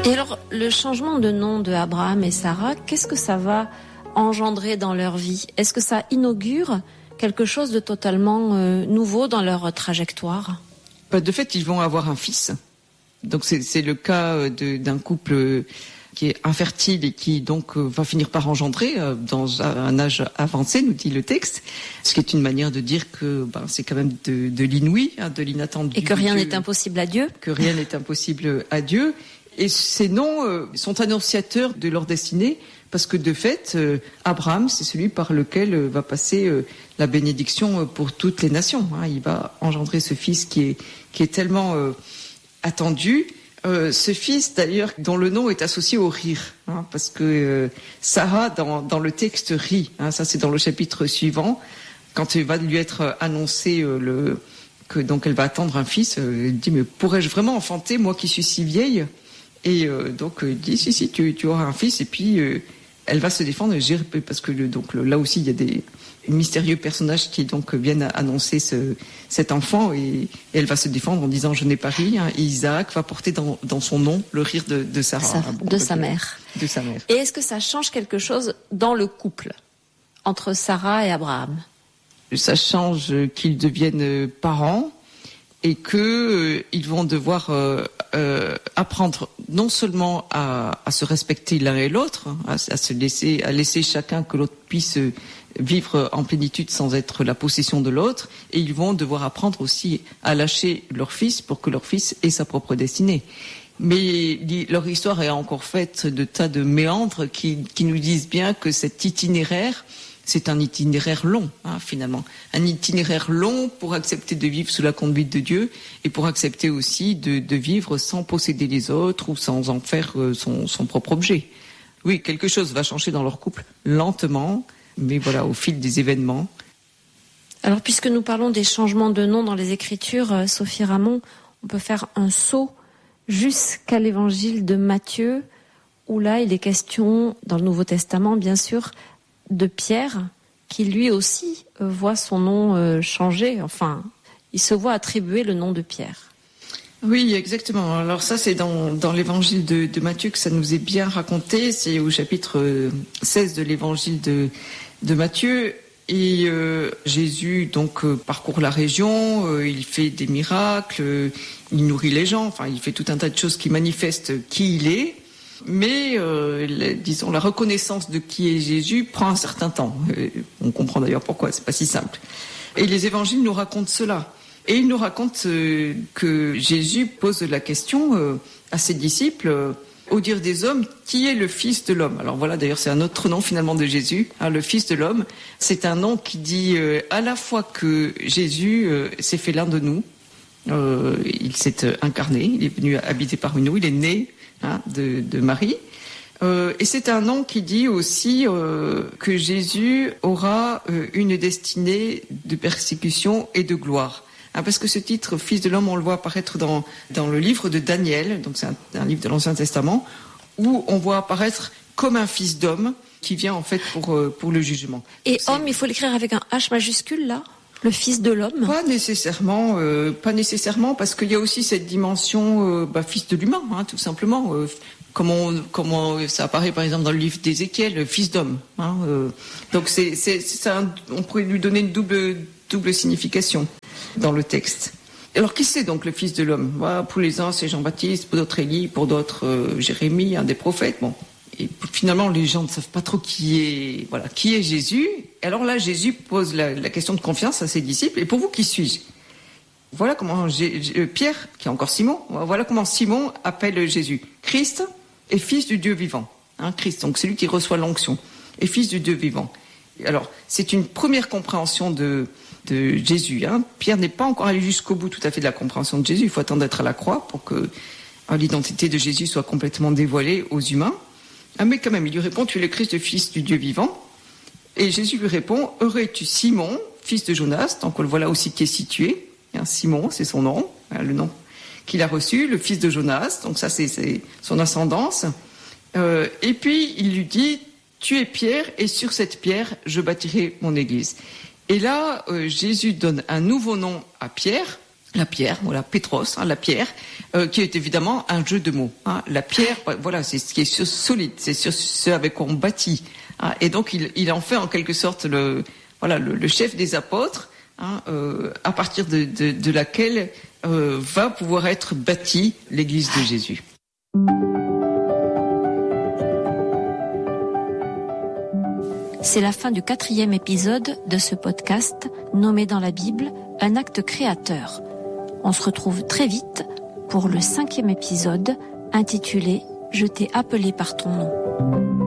Et alors, le changement de nom de Abraham et Sarah, qu'est-ce que ça va engendrer dans leur vie ? Est-ce que ça inaugure quelque chose de totalement nouveau dans leur trajectoire ? De fait, ils vont avoir un fils. Donc c'est le cas d'un couple qui est infertile et qui donc va finir par engendrer dans un âge avancé, nous dit le texte. Ce qui est une manière de dire que c'est quand même de l'inouï, de l'inattendu. Et que rien n'est impossible à Dieu. Que rien n'est impossible à Dieu. Et ces noms sont annonciateurs de leur destinée, parce que de fait, Abraham, c'est celui par lequel va passer la bénédiction pour toutes les nations. Il va engendrer ce fils qui est tellement attendu. Ce fils, d'ailleurs, dont le nom est associé au rire, parce que Sarah, dans le texte, rit. Ça, c'est dans le chapitre suivant, quand il va lui être annoncé que donc elle va attendre un fils. Elle dit, mais pourrais-je vraiment enfanter, moi qui suis si vieille ? Et donc il dit, si, tu auras un fils. Et puis elle va se défendre, parce que là aussi il y a des mystérieux personnages qui donc viennent annoncer cet enfant, et elle va se défendre en disant, je n'ai pas ri. Et Isaac va porter dans son nom le rire de Sarah, de sa mère. De sa mère. Et est-ce que ça change quelque chose dans le couple entre Sarah et Abraham ? Ça change qu'ils deviennent parents et que ils vont devoir apprendre non seulement à se respecter l'un et l'autre, à laisser chacun que l'autre puisse vivre en plénitude sans être la possession de l'autre, et ils vont devoir apprendre aussi à lâcher leur fils pour que leur fils ait sa propre destinée. Mais leur histoire est encore faite de tas de méandres qui nous disent bien que cet itinéraire, c'est un itinéraire long, finalement. Un itinéraire long pour accepter de vivre sous la conduite de Dieu, et pour accepter aussi de vivre sans posséder les autres ou sans en faire son propre objet. Oui, quelque chose va changer dans leur couple, lentement, mais voilà, au fil des événements. Alors, puisque nous parlons des changements de nom dans les Écritures, Sophie Ramon, on peut faire un saut jusqu'à l'évangile de Matthieu, où là, il est question, dans le Nouveau Testament, bien sûr, de Pierre, qui lui aussi voit son nom changer. Enfin, il se voit attribuer le nom de Pierre. Oui, exactement. Alors ça, c'est dans l'évangile de Matthieu que ça nous est bien raconté. C'est au chapitre 16 de l'évangile de Matthieu. Et Jésus donc parcourt la région, il fait des miracles, il nourrit les gens. Enfin, il fait tout un tas de choses qui manifestent qui il est. Mais, disons, la reconnaissance de qui est Jésus prend un certain temps. On comprend d'ailleurs pourquoi, c'est pas si simple. Et les évangiles nous racontent cela. Et ils nous racontent que Jésus pose la question à ses disciples, au dire des hommes, qui est le Fils de l'homme ? Alors voilà, d'ailleurs, c'est un autre nom finalement de Jésus, le Fils de l'homme. C'est un nom qui dit à la fois que Jésus s'est fait l'un de nous, il s'est incarné, il est venu habiter parmi nous, il est né de Marie. Et c'est un nom qui dit aussi que Jésus aura une destinée de persécution et de gloire. Parce que ce titre, Fils de l'homme, on le voit apparaître dans le livre de Daniel, donc c'est un livre de l'Ancien Testament, où on voit apparaître comme un fils d'homme qui vient en fait pour le jugement. Et homme, il faut l'écrire avec un H majuscule là ? Le Fils de l'homme ? Pas nécessairement, parce qu'il y a aussi cette dimension fils de l'humain, tout simplement. Comment ça apparaît par exemple dans le livre d'Ézéchiel, fils d'homme. Donc c'est on pourrait lui donner une double signification dans le texte. Alors qui c'est donc le Fils de l'homme ? Pour les uns c'est Jean-Baptiste, pour d'autres Élie, pour d'autres Jérémie, un des prophètes. Bon. Et finalement, les gens ne savent pas trop qui est Jésus. Et alors là, Jésus pose la question de confiance à ses disciples. Et pour vous, qui suis-je ? Voilà comment Pierre, qui est encore Simon, voilà comment Simon appelle Jésus. Christ est fils du Dieu vivant. Christ, donc c'est lui qui reçoit l'onction. Et fils du Dieu vivant. Alors, c'est une première compréhension de Jésus. Pierre n'est pas encore allé jusqu'au bout tout à fait de la compréhension de Jésus. Il faut attendre d'être à la croix pour que l'identité de Jésus soit complètement dévoilée aux humains. Mais quand même, il lui répond, tu es le Christ, le Fils du Dieu vivant. Et Jésus lui répond, heureux es-tu Simon, fils de Jonas, donc le voilà aussi qui est situé. Simon, c'est son nom, le nom qu'il a reçu, le fils de Jonas, donc ça c'est son ascendance. Et puis il lui dit, tu es Pierre, et sur cette pierre, je bâtirai mon église. Et là, Jésus donne un nouveau nom à Pierre, la pierre, voilà, Pétros, la pierre, qui est évidemment un jeu de mots. La pierre, voilà, c'est ce qui est solide, c'est sur ce avec quoi on bâtit. Et donc il en fait en quelque sorte le chef des apôtres, à partir de laquelle va pouvoir être bâtie l'Église de Jésus. C'est la fin du 4e épisode de ce podcast nommé dans la Bible un acte créateur. On se retrouve très vite pour le 5e épisode intitulé « Je t'ai appelé par ton nom ».